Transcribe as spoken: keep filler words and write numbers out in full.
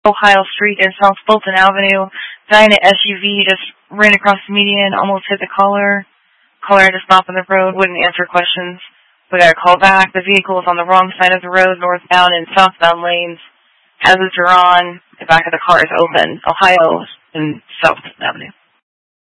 Ohio Street and South Fulton Avenue. Guy in an S U V just ran across the median, almost hit the caller. Caller had to stop on the road, wouldn't answer questions. We got a call back. The vehicle was on the wrong side of the road, northbound and southbound lanes. Hazards are on. The back of the car is open. Ohio and South Fulton Avenue.